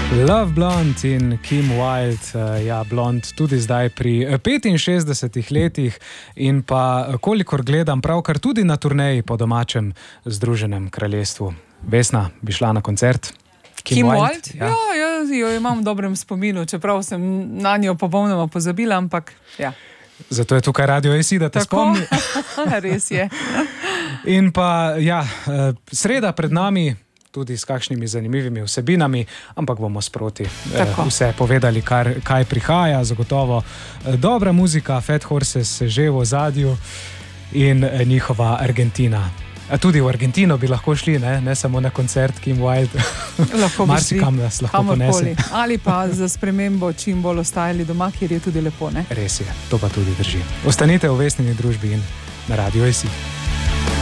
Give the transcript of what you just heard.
Love Blonde in Kim Wilde, ja, Blond tudi zdaj pri 65 letih in pa, kolikor gledam, pravkar tudi na turneji po domačem Združenem kraljestvu. Vesna, bi šla na koncert? Kim Wilde? Ja, jo imam v dobrem spominu, čeprav sem na njo popolnoma pozabila, ampak ja. Zato je tukaj Radio ACI, da te spomni. Res je. In pa, ja, sreda pred nami, tudi s kakšnimi zanimivimi vsebinami, ampak bomo sproti vse povedali, kaj prihaja. Zagotovo dobra muzika, Fat Horses že v ozadju in njihova Argentina. Tudi v Argentino bi lahko šli, ne samo na koncert Kim Wilde. Lahko bi šli, kamorkoli. Ali pa za spremembo čim bolj ostajali doma, kjer je tudi lepo, ne? Res je, to pa tudi drži. Ostanite v Vesnini družbi in na Radio ACI.